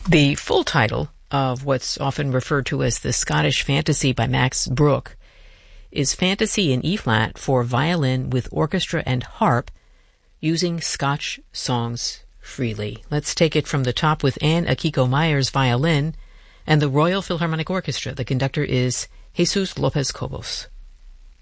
The full title of what's often referred to as the Scottish Fantasy by Max Bruch is Fantasy in E-flat for violin with orchestra and harp, using Scotch songs freely. Let's take it from the top with Anne Akiko Myers violin and the Royal Philharmonic Orchestra. The conductor is Jesus Lopez Cobos.